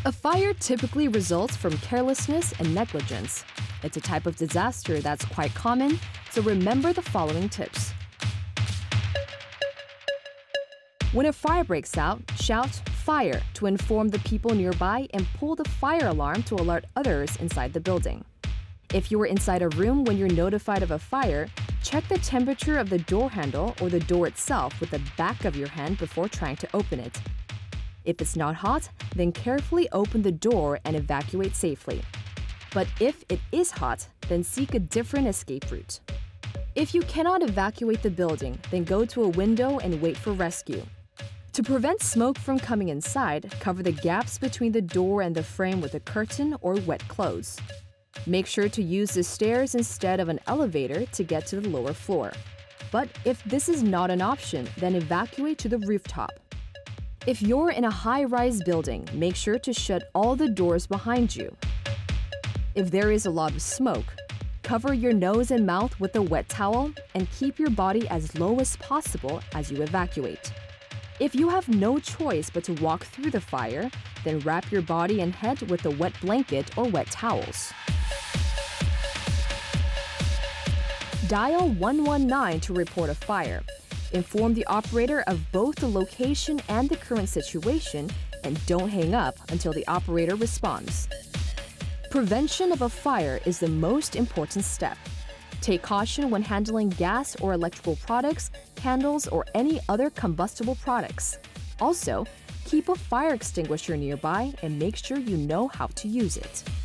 A fire typically results from carelessness and negligence. It's a type of disaster that's quite common, so remember the following tips. When a fire breaks out, shout "fire" to inform the people nearby and pull the fire alarm to alert others inside the building. If you are inside a room when you're notified of a fire, check the temperature of the door handle or the door itself with the back of your hand before trying to open it. If it's not hot, then carefully open the door and evacuate safely. But if it is hot, then seek a different escape route. If you cannot evacuate the building, then go to a window and wait for rescue. To prevent smoke from coming inside, cover the gaps between the door and the frame with a curtain or wet clothes. Make sure to use the stairs instead of an elevator to get to the lower floor. But if this is not an option, then evacuate to the rooftop. If you're in a high-rise building, make sure to shut all the doors behind you. If there is a lot of smoke, cover your nose and mouth with a wet towel and keep your body as low as possible as you evacuate. If you have no choice but to walk through the fire, then wrap your body and head with a wet blanket or wet towels. Dial 119 to report a fire. Inform the operator of both the location and the current situation, and don't hang up until the operator responds. Prevention of a fire is the most important step. Take caution when handling gas or electrical products, candles, or any other combustible products. Also, keep a fire extinguisher nearby and make sure you know how to use it.